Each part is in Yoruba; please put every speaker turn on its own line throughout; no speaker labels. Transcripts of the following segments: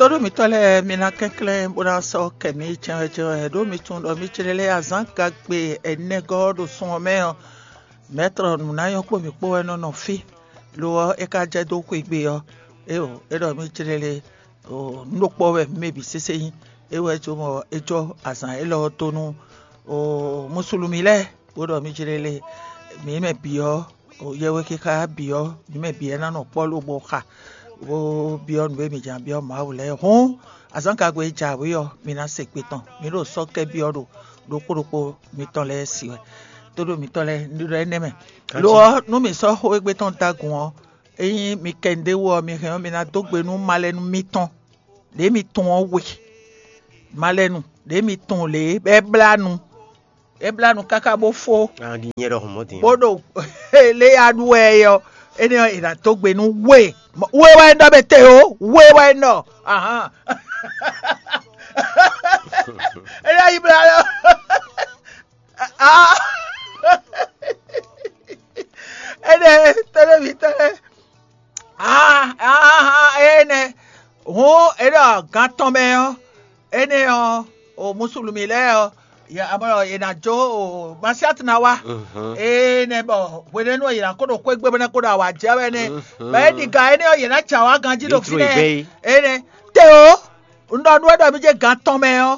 todo mi tole mina kenkle bona so kemi chenje do mi tun do mi chirele azan gagbe enego do son me metro na yo po mi po eno no fi lo e ka je do ku igbe yo e do mi chirele o nlopo we maybe seseyin e we jo mo ejo azan e lo tonu o musulumi le o do mi chirele mi me bio o yewe ke ka bio mi me bi na no po lo bo ka wo beyond we mi jan bio ma wule hon azanka gwe jawe yo mi na se petan mi ro so ke biodo dokoropo mi ton le si we todo mi ton le ni re neme lo no mi so ho egbe ton dagun o eyin mi kende wo mi ran mi na dogbe nu malenu mi ton le mi ton o we malenu le mi ton le eblanu kaka bo fo
di nyero homodi
bodo le adu eyo eni ina dogbe nu we wa ndo bete o we wa ndo aha ena ibla ah ene televitele ene ho era gaton me o ene o musulumi le o ya amaro ina jo o masiat na wa ene bo wele no ina ko do ko egbe bena ko da wa je we ne be di ga ene o ina cha wa gan ji do fi ne ene te o ndo nu do mi je gan ton me o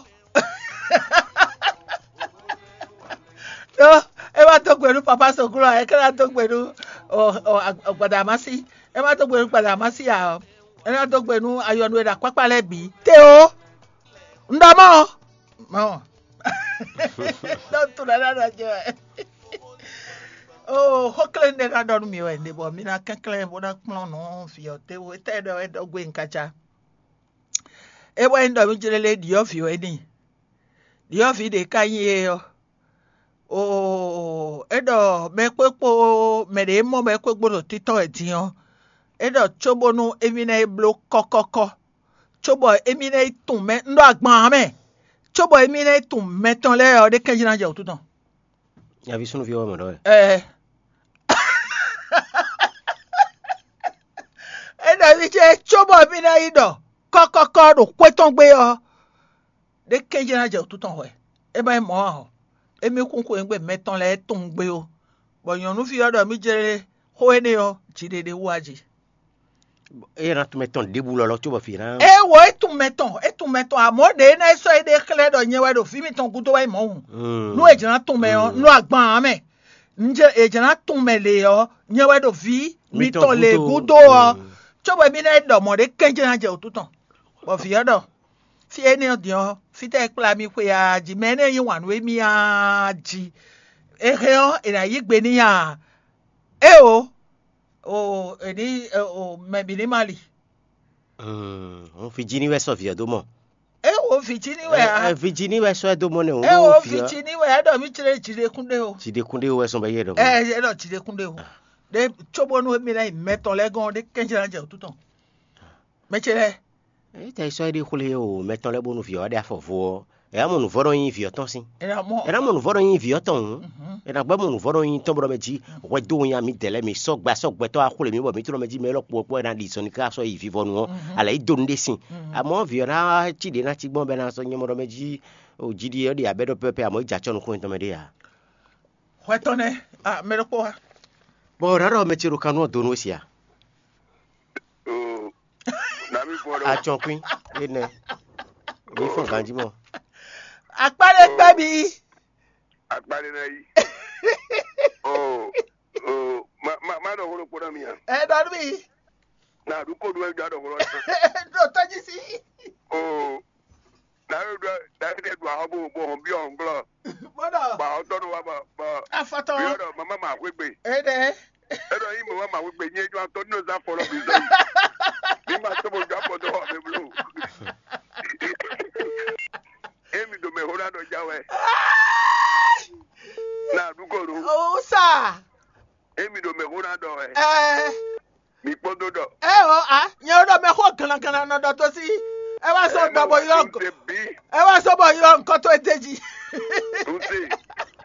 no e ma to gberu papa sokuro e kra to gberu o gbadamasi e ma to gberu gbadamasi ya o e ma to gberu ayonu era papa le bi te o ndo mo don't do that again. Oh, hokle ne ga donu mi we nebo mi na kenkle bo na plan no fi o te wo te do e do gwe nkacha e bo ndo mi jirele di ofi we ni di ofi de kan ye yo o e do me pepo me de mo me pepo do tito e tian e do chobo nu emi na e blo kokoko chobo emi na tun me ndo agban me chobo emi na tun meton le o de kenjina je otutan
ya vi sunu vi o mo do
ena vi je chobo emi na ido kokoko do kweton gbe o de kenjina je otutan we e ba mo ho emi kunku engbe meton le tun gbe o bo yan nu fi odo mi jere ho ene o jidede waji
era tu meton debulo lo chobo fi na
wo etu meton amode na so ede kle do nyewe do fi mi ton gudo wa mo nu ejina tun me o nu agban me nje ejina tun me le o nyewe do fi mi ton le gudo o chobo mi na do mo de kenjina je otutan bo fi odo fi eni odion fi te kla mi pe ya ji me ne yin wan we mi a ji ehe o ina yigbe ni ya o eni o me minimally
on fijini we sofia do mo
o fijini we
fijini we so do mo ne
o fijini we do mi chire kunde o
chide kunde we so be ye do
e do chire kunde o de chobo no mi na meton le gon de kenjira je tuton me chire
te so ide khule o meton le bonu fi o de afofo e amo nu voro yin fi oton sin era mo nu voro yin fi oton era gbe mo nu voro yin ton bro meji we do yin mi tele mi so gba so gbe to akule mi bo mi tro meji me lopo na di so ni ka so yi fi vonu ala ido nde sin amo vi na chide na ti gbon be na so yin mo meji o jidi o de abedo pepe amo ija chonu ko nto me de ya
wetone me lopo
bo raro me ti ru kanu do no sia
na mi foro
a chonpin ene ni fun kanji mo
apare baby
akpari na yi ma do horo ko na mi ya
do mi
na du ko do do horo
do toji si
na de do abo bo bi on glo
bodo
ba o to do wa ba
afato
bi do mama ma wegbe
edo
yi mo ma wegbe ni ejo to no za foro bi so ni ma to bo ja po do me blu emi do me hora do jawe na dukoro
o sa
emi do me hora do mi podo do
nyo do me ho kan no do to si e wa so do bo yo e wa so bo yo nkan to eteji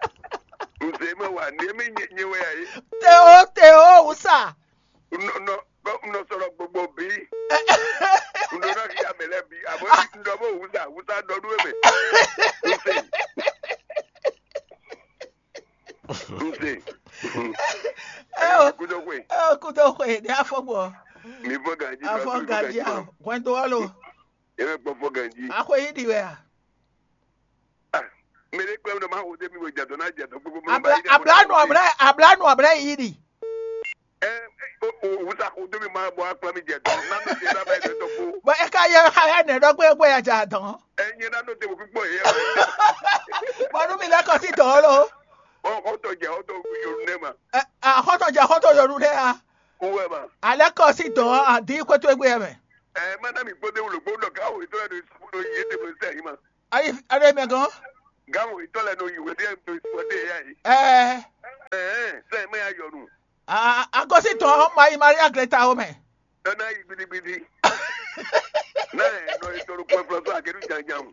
unse me wa ni mi nyewe ai
te o sa
no no solo gbogbo bi. Ndo na ya mele bi. Abo ndo bo uza do do ebe. Nse.
Kudokwe, de afogbo.
Mi foganji.
Afoganji. Kwento alo.
Ebe po foganji.
Akwe yidi we.
Mere kwa ndo ma ode mi we jado na jado gbogbo mo
ba. Ablanu abra yidi.
Uza ode mi ma bo akla mi jado. Na no je na ba do fo.
Ba e ka ya ne do gbe ya jadon.
Enye na no te mo pipo ye.
Ba no mi le ko si to lo.
Hoto yorunema.
Hoto yorunema.
Uwema.
Aleko si to adi kwetu egbe eme.
Mana mi pode ulugbo ga o itole no isuno yete mo se yi ma.
Are me gan.
Ga o itole no yiwe de to isode ya yi. Se me ayorun.
Agosi to ma Maria Greta o me.
Na ibidi. Na no itoro ko pro akeru janjan.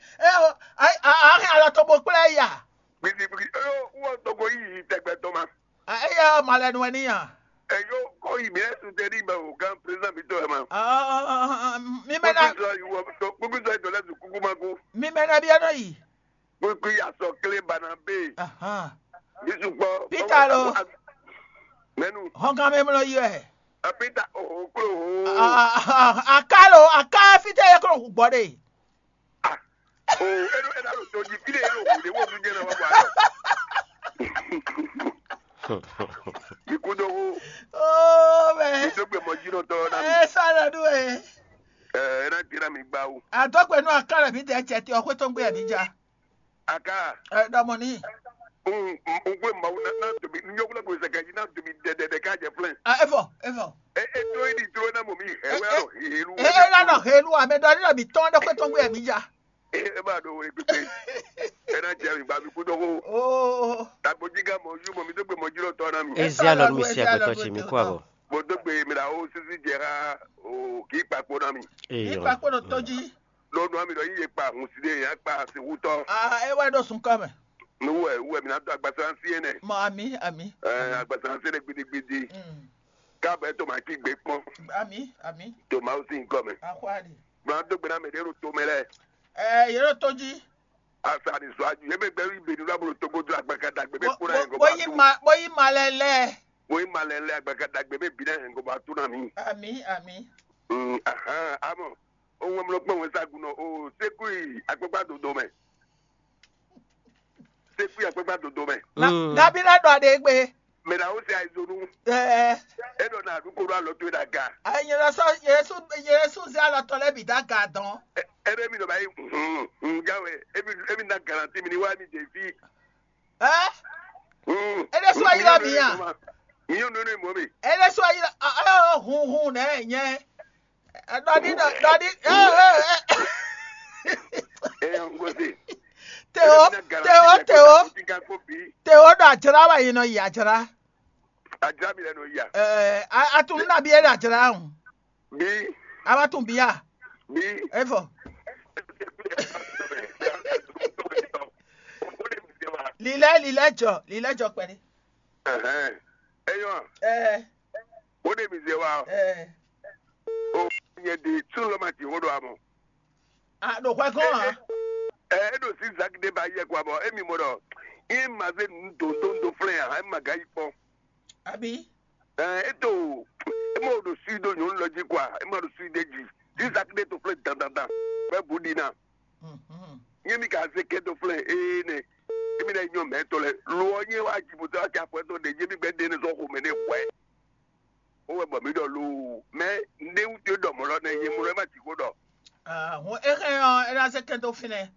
Ala to mo pe ya.
Bidi wọ́n tọkọ yìí tẹgbẹ́tọ́ ma.
Ẹyẹ malẹnu ẹniyan.
Ẹyọ kọ ìmí ẹsùn tẹ ní ìgbà ògá pírẹsidà mi tó ẹ ma.
Mímẹ́nà.
Gbogbo sọ ìtọ́lẹ́sùn kúkú máa kú.
Mímẹ́nà bí ẹnu yìí.
Gbogbo yàtọ̀ kílé bana bẹ́ẹ̀. Yíṣu pọ̀.
Peter lo.
Mẹ́nu.
Họ́ngá mi lọ yọ ẹ̀.
Peter òkúrò.
Àká fìtẹ́ yẹ kúrò gbọ́dẹ̀.
Era lo toji kile ero de wo duje na wa ikudo
me
ito gbe mo jiro to na
sara du
era tira mi gba o
adokwe nu akara mi de chete okwe to gbe abija
aka
da money
ungwe ma na to bi nyogula go sekaji na to bi de ka je plan
evo
to idi to na mo mi ewero helu
na helu amedo na bi ton de kwe to gbe abija
ba do we pepe era jeri ba mi kudo o tabojiga mo yu mo mi to gbe mo jiro to na mi
ezia lo mi se ko to chi mi kwa bo
mo to gbe mi ra o sisi jera o ki papo na mi
ki papo no toji
lo no mi do yi pa hun si de ya pa si wuto
e wa do sun kame
no we mi na to agbasan si ene
mo ami
agbasan si ne gbidi ka be to ma ki gbe pon
ami
to ma o si nko me
akwadi
ma to gbe na me de ro to mele
yero toji
asa ni so aju ebe gbe ibe ni laburo to godu agbakada gbe be kura en go
ba boyi malele
agbakada gbe be bi na en go ba tu na mi
ami
amo ohun mo lo pe won sagun no o sekui agbagba dodo me na
bi na do ade gbe
me na o se aizonu edo na du ko ro lo to daga
ayira so yesu se ala to le bi daga don
ere mi no bayi gawe ebi na garanti mi ni wa mi je fi
ere so ayira mi ya
mi o no mo mi
ere so ayira hun na enye dadi
ngozi
Teo da jira wa yi no ya jira
ajira mi le no ya
atun na bi era jira hun
bi
abatun bi ya
bi
efo lílẹ̀ jọ pẹ̀lú.
Ẹyọ. O de mi se wa. O nye de tún lọ ma ti wo do amọ.
Àdùnkọ́ kan hàn.
Edo si zakide ba ye kwa bo emi mo do. In ma ze ndo flare ha ma ga ipo.
Abi.
Eto mo do si do nyun loji kwa, mo do si deji. Si zakide to flare dan. Be budina. Yemi ka se ke to flare ne. Emi na nyo me to le lo nye wa jibuta ka po to de jebi gbe de ne so ko me ne kwe. O we bo mi do lu me nde u ti do mo lo na ye mo re ma ti ko do.
Wọ́n ẹ̀rọ ṣe kẹ́ntọ́ fún ẹ.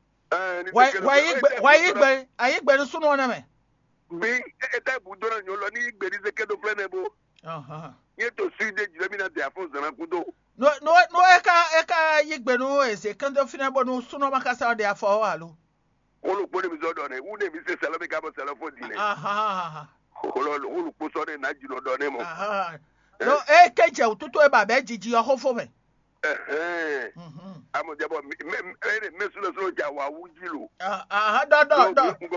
Wàyí gbẹ̀rù súnú ọ̀nà mẹ́.
Bí ẹ̀ta ibùdó náà yóò lọ ní gbèrí ṣe kẹ́ntọ́ fún ẹ bó. Yé tó sí ìdè jùlọ mi náà tẹ̀ àfún ìsànà kúndó.
N'o ẹ̀ka yí gbẹ̀rù ẹ̀sẹ̀ kẹ́ntọ́ fún ẹ bọ̀ ní súnú ọmọ kásá ọ̀dẹ̀ àfọ̀ wà ló.
Olùkọ́ ni mi sọ dọ̀ ní wúni mi ṣe sẹlẹ̀ mi ká bọ̀ sẹlẹ̀ fún ìdílé. Olùkọ́ sọ ní ìnájú lọ dọ̀ ní mọ̀.
Ẹ kẹ́jẹ̀ òtútù ẹ̀ bàbá ẹ̀ jìjì ọkọ̀ fún mi.
Amojabo me sulo ja wa wujilo.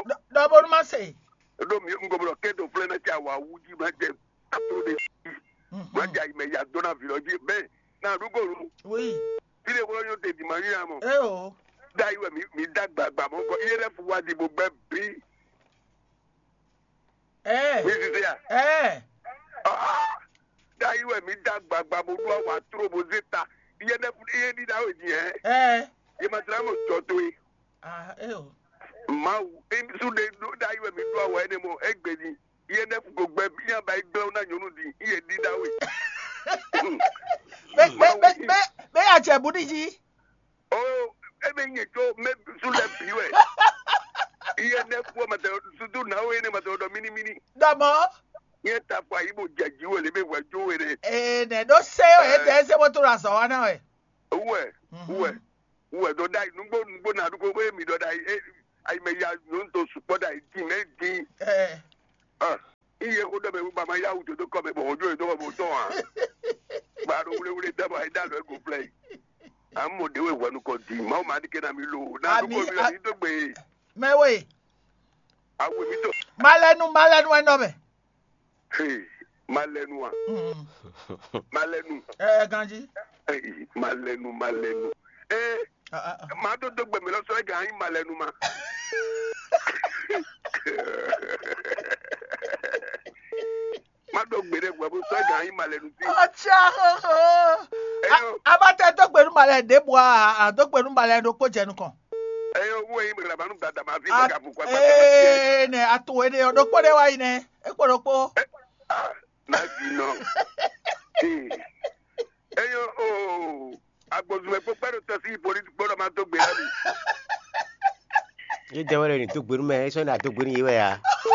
Do ma say.
Do mi ngobro kedo flena ja wa wuji ma je to de. Wọ́n jẹ́ ìmẹ̀yà dọ́nà fìlọ́jì bẹ́ẹ̀ náà dúgòrò.
Oui.
Ilé ìwọ́n yóò tètè mọ̀ yín àmọ́.
Eh oh.
Dá ìwẹ̀ mi dàgbà gbà mọ́ nǹkan iye rẹ̀ fún wa dìbò gbẹ bí. Mi ti ṣe à. Dá ìwẹ̀ mi dàgbà gbà mo lú àwọn àtúrò mo ṣe ta iye dídá òjì ẹ̀. Iye máa tẹ̀lé àmọ̀ jọ tó yẹ.
Eh oh.
Máa súnde dá ìwẹ̀ mi lú àwọn ẹni mọ̀ ẹgbẹ́ ni iye nẹ́fù kò gbẹ bí yàrá ẹgbẹ́ ọ̀nà yòónù di iye dídá òjì.
Bẹ́ẹ̀ àjẹ̀bú nìyí.
Ebe nye to me sule piwe. Iye ne kwa mate sudu na we ne mate odo mini.
Damo.
Ye ta kwa ibo jaji we le be wa jo we re.
Ne do se o e de se mo to ra so wa na we. Uwe do dai nugbo na dugo we mi do dai ai me ya no to support dai ti me di. Iye ko do me ba ma ya u to ko me bo ojo e do mo to an. Ba ro wure da ba da lo go play. Amo dewe wanu ko di ma o ma di kena mi lo na do ko mi ni to gbe mewe
awe mi to
malenu eno be
malenu
ganji
malenu ma do gbe mi lo so ga yin malenu ma ma do gbe re gbo so ga yin malenu ti
abate dogberu male debo a dogberu male do ko jenu kan
owó yín gbẹ̀rẹ̀ bá ń gbàdá máa fi gbẹ̀gà fún kwata.
Ne atuwe ne odokpo de wa ine ekporokpo.
Láti nà. Agbózùmẹ̀ pé pẹ́rù tọ́ sí ìpolítì gbọ́dọ̀ máa tó gbé lábì.
Yé jẹ́ wẹ́rẹ́ ní tó gbẹ̀rú mẹ́ sọ́ni àtó gbẹ̀rú yìí wẹ̀ ya.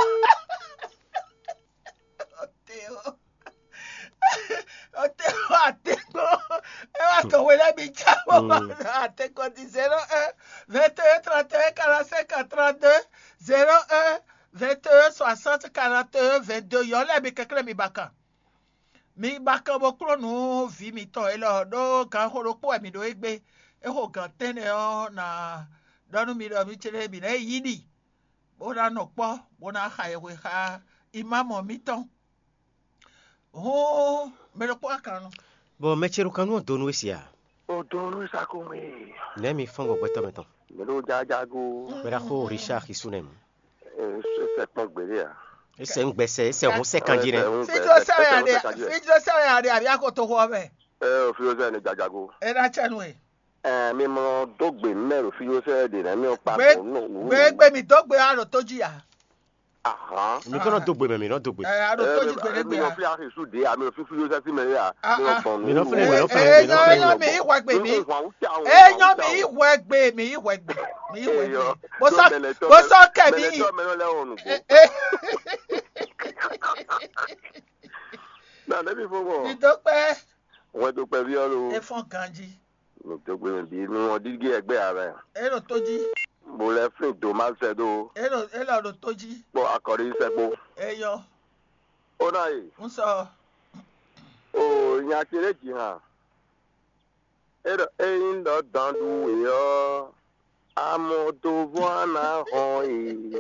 Ateko. Kọ̀wé lẹ́bi jábọ̀ àtẹ̀kọ́ di 01 21 31 45 32 01 21 60 41 22 yọ lẹ́bi kékeré mi bàkàn mo kúrò nù vi mi tọ̀ ẹ lọ dó kan kóró pọ̀ ẹ̀mí ló gbé ehò kan tẹ́lẹ̀ ọ́ na dọ́nu mi lọ mi tẹ́lẹ̀ mi náà yí ni bó na nọ pọ̀ bó na ha ẹ̀wẹ̀ ha ìmáàmù mi tán mẹ́rẹ̀ pọ̀ kan.
Bon, metiero kanu donu esia.
O donu sakome.
Nemi fongo gbeto meton.
Melo jajago.
Bera ko Richard Kisunem.
Se ton gberia.
Ese ngbese, ese on se kanjire.
Fijo sawe ade abi akoto ho be.
Fijo se ni jajago.
E na chanwe.
Mi mo dogbe mero fijo se de na mi o pa no.
Gbe mi dogbe aro tojiya.
Mi kono dogbe me mi no dogbe.
Aro toji gbere gbe.
Mi no fi ari su de ami o fi fijo se si me ya.
Mi no fele we o fa.
Eyan mi iwa gbe mi. Eyan mi iwa gbe mi. Bo so ke mi.
Na le bi fogo.
Mi dope.
Wọ́n tó pẹ́ bí ọ̀rọ̀.
E fọn kanji.
Mo tó gbé mi bí inú wọn dígí ẹgbẹ́ ààrẹ.
Ero toji.
Mo lẹ fún tó máa ń ṣe tó.
Elo toji.
Bọ́ akọ̀rí sẹ́gbó.
Eyo.
Ó náà yìí.
Ń sọ.
O ìyẹn akéré jì hàn. Eyín lọ dandu èèyàn. Àmọ́ tó wọ́n náà hàn yìí.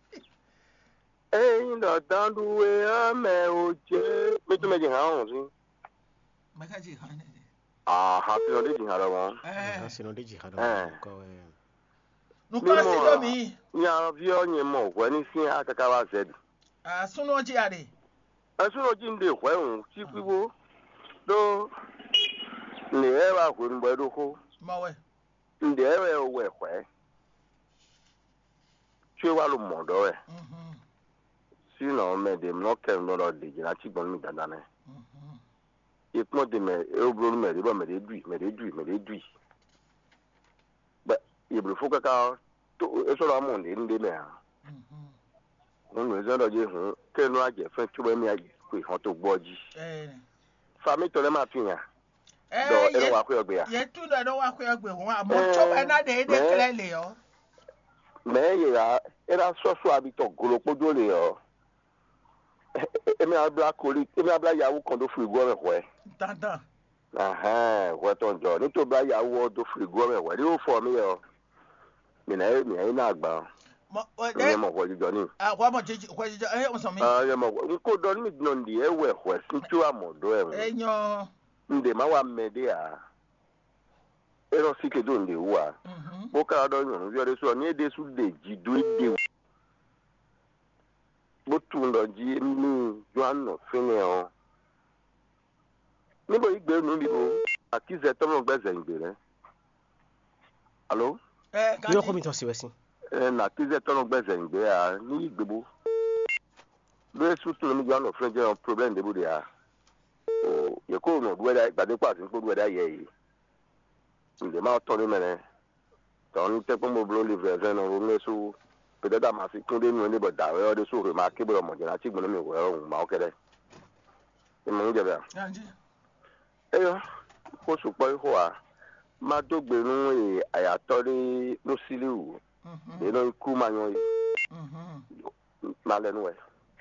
Eyín lọ dandu èèyàn mẹ́ o jẹ́. Méjì méjì hàn ọ̀hún sí.
Makaji hàn ní.
Hasino de jihara wọn.
Hasino de jihara wọn.
Nukọ́ sí lómi.
Ní àwọn bí ọ yẹn mọ̀ wẹ́ ní sí akẹ́kọ̀ọ́ wa ṣẹ́dù.
Súnú ọjí àrè.
Súnú ọjí ń de ìwẹ́ òun tí pípó ló ní ẹ̀rọ àkóńgbọ́ ẹ̀dókó.
Mọ̀wẹ́.
Ǹdẹ̀ ẹ̀rọ ẹ̀wọ̀ ẹ̀kwẹ́. Tí ó wà ló mọ̀ ọ̀dọ́ ẹ̀. Sínú mẹ́ẹ̀dẹ̀ mọ́kẹ́ lọ́dọ̀ dèjì láti gbọ́n mi dandan náà. Ìpọ́n de mẹ ebolo mẹ̀rẹ̀ bọ̀ mẹ̀rẹ̀ dùn. Bẹ́ ìbùrù fún kẹ́kẹ́ tó sọ̀rọ̀ àmọ̀ ní ndé mẹ́ hàn. Wọ́n lò sọ́dọ̀ jẹ́ hùn kẹ́nu àjẹ́ fẹ́ tí wọ́n mi àgbè hàn tó gbọ́ jí. Fàmí tọ́lẹ̀ máa fi hàn. Dọ̀ ẹ̀rọ wà pé ọgbẹ́ yà.
Yẹ tún lọ ẹ̀rọ wà pé ọgbẹ́ wọn àmọ́ tó bá náà dé édé kílẹ̀ lè yọ.
Mẹ́ẹ̀yẹ̀ rà ẹ̀rọ sọ́sọ́ àbítọ̀ gòlòpójó lè yọ. Emi abla yawu kan do frigo me hwe.
Dandan.
Hwe ton jo. Ni to bla yawu do frigo me hwe. Ni o fo mi yo. Mi na agba. ye mo ko joni
kwa mo je kwa je mo so mi
ye mo ko don mi no ndi e we hwe ntu amodo e
enyo
nde ma wa mede a ero sike do nde wa bo ka do nyo yo de so ni de su de ji do de bo tu ndo ji mi joanno fene o ni bo igbe nu bi bo akize to mo gbeze ngbe re allo
yo ko mi to si wesi
na akize to mo gbeze ngbe a ni igbe bo do su tu mi joanno fene je problem de bo de a o ye ko no do da gbade pa tin ko do da ye yi nde ma to ni mene ton te ko mo blo livre ve no ro su peut-être ma fi kunde nu ni bo da we o de su ma ke bo mo je na ti gbon mi wo o ma o kede e mo nje be
ganji
eyo ko su po ho a ma do gberun e ayatori no siliu e no ku ma yan ma le nu e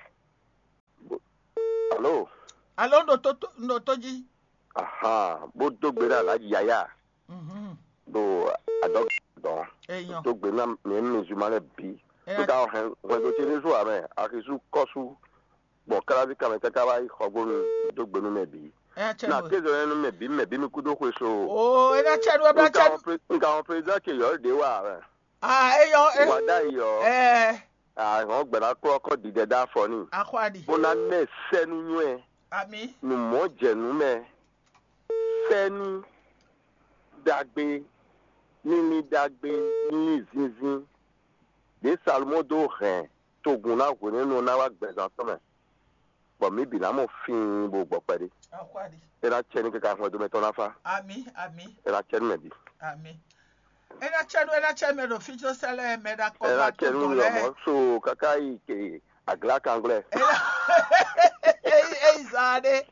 allo
ndo toji
aha bo do gbera la yaya do adog do
eyan
do gbera me zuma le bi to ka ho do ti ni so ame akisu kosu bo kala bi kamete ka ba khogbonu do gbenu me bi na kezo enu me bi mi kudo ko so
o ina cheru abra cheru
nka on president ke yo de wa
eyan
wa da yo won gbera kroko dide da fo ni
akwadi
bona me senu nwe
ami
nu mo jenu me senu dagbe ni dagbe ni zinzin de salmo do ren togun na ko nínú na wa gbezan to me bo mi bi na mo fin bo gbo pere
akwadi
era cheni ke ka fun do me to na fa
ami
era cheni me bi
ami ena chenu me do fijo sele me da ko
era
ba to
cheni
le
mo so kakai ke agla kangle
Zade.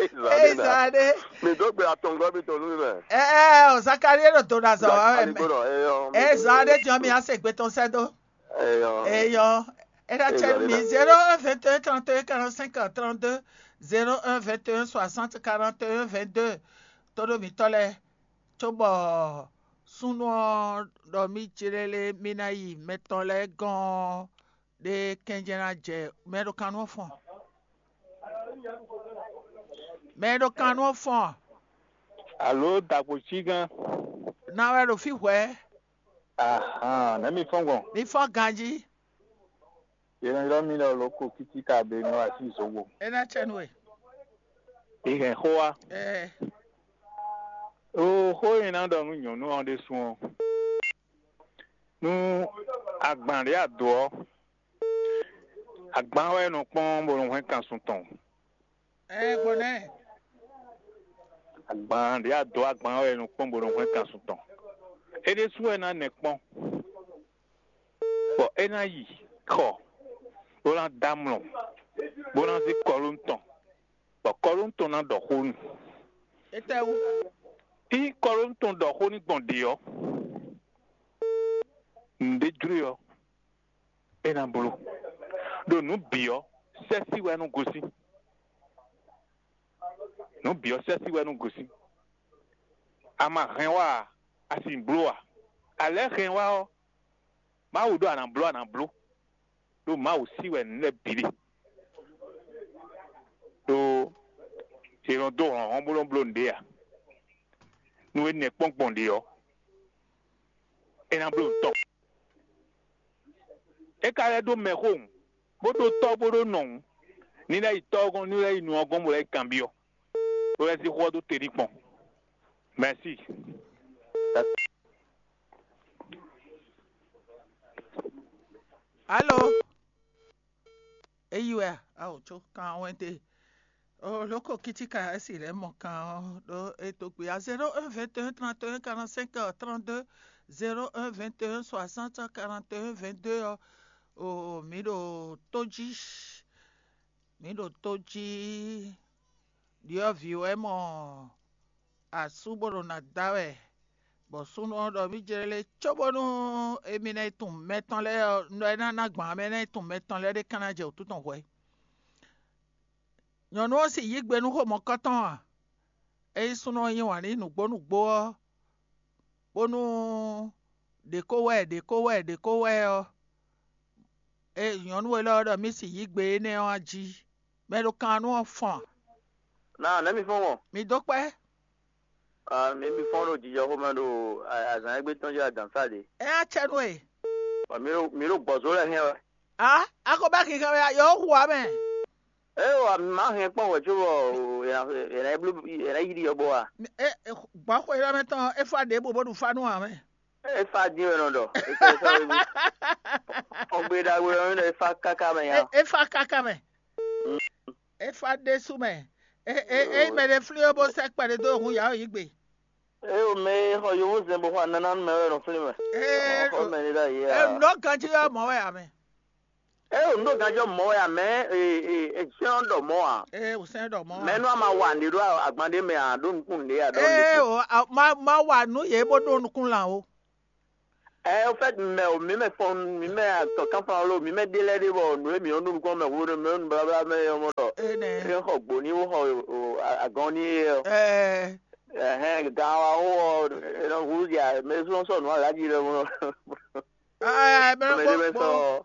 Mi do gbe atongo bi to lu me.
O Zakaria do to na so. Zade ti mi ase gbe ton sedo. Eyo. Era chenu mi 01 21 31 45 32 01 21 60 41 22. Todo mi tole. Tobo sunu do mi chirele minayi meton le gan de kenjena je mero kanu fon. Mero kanu fon.
Allo Dapo Chigan.
Na we do fi hwe.
Na mi fongon.
Mi fon ganji.
Yena ilo mi lo ko kiti ka be no asi sowo.
Ena chenwe.
Ihe hoa. Ho ina do nu yon no on de sun. Nu agbanre ado. Agban we no pon bo ron kan sun ton.
Gbone.
Agbanre ado agban we no pon bo ron kan sun ton. E de su na ne pon. Bo ena yi ko. Bolan damlon. Bolan si korunton. Bo korunton na do honu.
Etewu.
I korunton do honi gbonde yo. Nde dru yo. Ena bolo. Do nu bio sesi we nu gosi. Nu bio sesi we nu gosi. Ama renwa asin bloa. Ale renwa o. Ma udo anan blo. Do ma o si we ne bili. Do se ron do on bolon blonde ya. Nu e ne ponpon de yo. Ena blon ton. E kare do me home. Bodo to bodo non. Ni la itogon ni la inu ogon mo la cambio. O la si ho do teripon. Merci.
Allo. Eyiwe. Cho kan wente. Loko kitika esi le mo kan do etokpe a 01 21 31 45 32 01 21 60 41 22 mi do toji dio viwe mo asuboro na dawe bo sunu do mi jerele chobonu emine tun metan le no na gban me na tun metan le de kanaje otuton we nyɔnu si yi gbenu xɔmɔ kɔtɔa eye sunu yin wa ni nugbonugbo bonu dekowɛ yɔ nyɔnu le ɖe mi si yi gbe ne wa dzi me do kan no fon
na mi fon mo
mi do pe
mi fon do jijo ko me do azan egbe ton ja dan sade
a chenu e
mi ro gbozo le hen
akoba ki kan yo huwa me
wa ma hen pon wo jo era blue era yidi yo boa
gba ko ira me tan e fa de bo du fa nu ame
e fa di no do o gbe da we no e fa kaka me ya
e fa kaka me e fa de su me me de flio bo se pare do hun ya yi gbe
o me ho yo wo zembo ho nana me no flio o me ni da ya
no kan ti ya mo ya me
ndo ganjo mo ya me chen do mo a
o sen do mo
me no ama wa ni do agbande me a do nkun le a do
ma wa nu ye bo do nkun la o
o fait me fon me to kan fa lo me dele de bo nu mi onu nkun me wo me onu bla bla me mo do e ho gbo ni wo ho agan ni ga wa o no hu ya me so no la ji le mo me so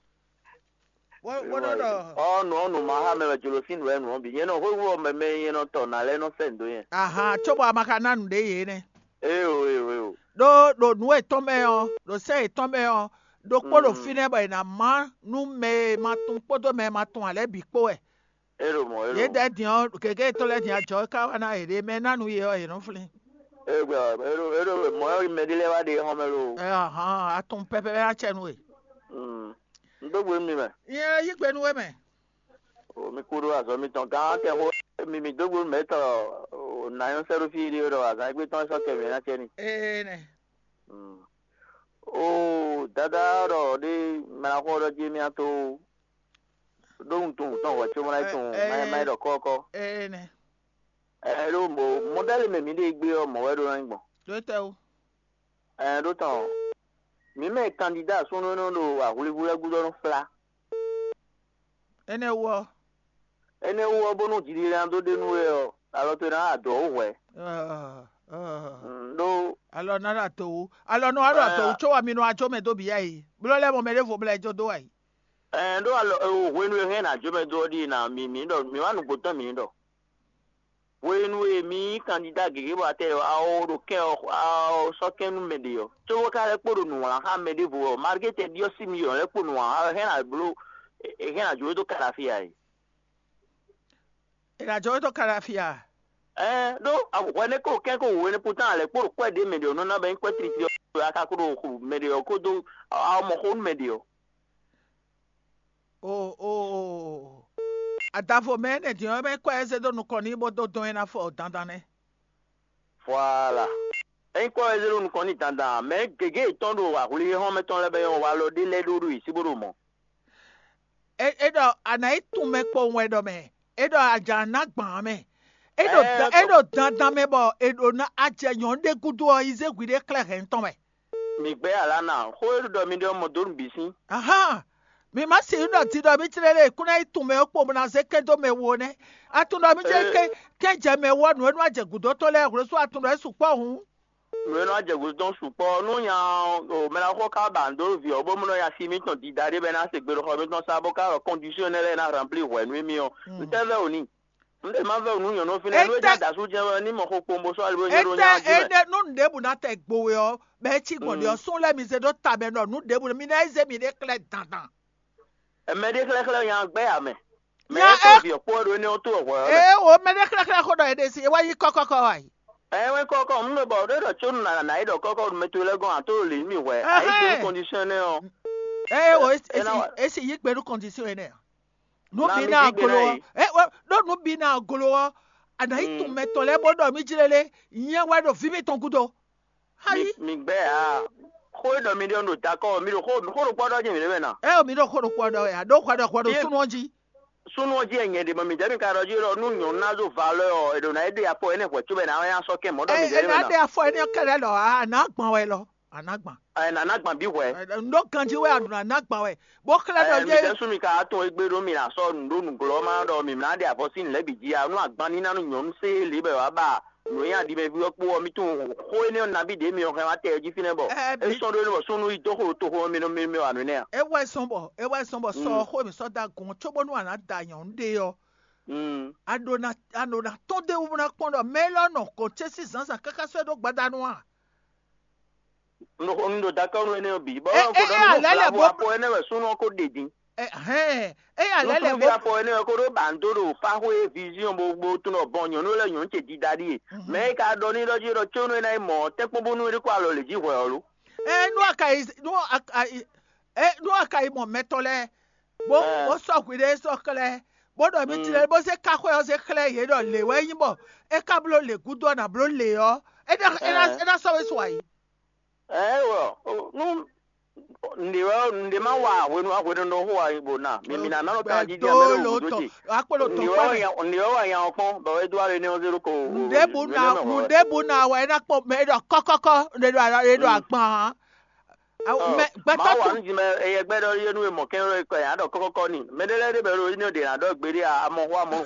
no ma ha me jolofin we no bi yen no ho me yen no to na le no sendo yen
chobo amaka na nu de ye ne
o
do nu e to me o do se e to me o do polo fine ba na ma nu me ma tun podo me ma tun ale bi po e
mo
ye de dian keke to le dian jo ka wa na ere me na nu ye o ye no flin
mo me dile wa de ho me lo
atun pepe a chenu e
ndogwe mi me
ye yi gbe nu we me
o mi kuru aso mi ton kan ke ho mi dogwe me to na yon seru fi ri ro aza gbe ton so ke mi na cheni
ne
o dada ro de ma ko ro ji mi ato don tun ton wa chumo na tun mai do koko
ne
lo mo model me mi de gbe o mo we do ran gbon
do te o
do ton mi me candidat sunu no lo awuliwule gudo no fla
ene wo
bonu jiri ran do denu e o alo to na ado we no
alo na ra to alo no ara to cho wa mi no ajo me do bi ai blo le mo me le fo bla jo do ai
do alo we nu he na jo me do di na mi do mi wa nu go tan mi do we nu e mi candidat gege ba te a o do ke o so ke nu me dio to wo ka le poro nu wa ha me de vo market dio si mi yo le poro nu wa he na blo he na jo do karafia ai
era jo do karafia
do wene ko ke ko wene putan le poro kwa de me dio no na ben kwa tri aka ko ko me dio ko do a mo ko me dio
adavo mene di o me kwa eze do nu koni bo do na fo dandan ne
voilà kwa eze do nu koni dandan me gege ton do wa huli ho me ton le be wa lo de le do ru isiboro mo
do anai tun me po we do me do aja na gban me do dandan me bo do na aje yon de gudu o ize gwide kle hen ton me
mi gbe ala na ho do mi do mo do bisi
mi ma si ndo ti do mi tirele kuna itu me opo na se ke do me wo ne atun do mi je ke je me wo nu aje gudo to le ro so atun do su po hun
me no aje gudo su po nu ya o me la ko ka bando vi obo mu no ya si mi ton di dare be na se gbe ro mi ton sa bo ka conditionnel na remplir we nu mi o nte ve oni nde ma ve onu yan no fi na lo ja da su je ni mo ko pombo so albo ni ro nya
je nu nde bu na te gbowe o be chi gbon de o sun le mi se do tabe no nu de bu mi na ize mi de kle dandan
me de kle yan gbe ame me so bi opo ro ni o to wo
o me de kle ko do e de si wa yi kokoko ai
we koko mu bo de do chun na ido koko me to le gon ato le mi we ai de condition o
esi yi gberu condition ne no bi na agolo no bi na agolo ana itu me to le bodo mi jirele yen wa do fi mi ton kudo hai
mi gbe ko do mi do ta ko mi ko podo je mi le na
mi do ko podo ya do kwado
sunu oji enye de mi je mi ka roji ro nu nyon na zo valeur e do na ide apo ene kwa tube na ya so ke mo do mi je
na ide afo ene kele lo anagban we lo anagban
na anagban bi we
ndo kanji we aduna anagban we bo kele do
mi je sunu ka to egbero mi na so ndo nu glo ma do mi na de afo sin le bi ji anu agban ni na nu nyon se le be wa ba no ya di me bi po mi tun ko ni na bi de mi o kan ate ji fine bo e so do no so no ito ko to ho mi no mi anu ne
e wa sombo so ho mi so da gun chobo no ana da yan de yo adona to de una kondo melo no ko chesi zanza kaka so do gbadanu a
no ndo da ka no ne bi ba ko do no po ne we so no ko de din
alele
bo po ne ko ro bandoro pa ho vision gbogbo tun no bonyo no le yon che di dari me ka do ni lo ji ro chono na mo te po bonu ri kwa lo le ji ho ru
no akai mo metole bo o so kwide so kle bo do mi tire bo se ka ho o se kle ye do le we yin bo e ka blo le gudo na blo le yo e so we so yi
wo no ndi ma wa wenu akwede no ho ayi bo na mi na no ka ji dia mero budoji
akpolo to
ndi wa ya okon ba we duare ni ozero ko
ndebu na wa na po me do kokoko ndedu agbon
ma wa nji me eye gbedo yenu e mo ken ro ko ya do kokoko ni medele de bero ni de na do gbere amo ho amo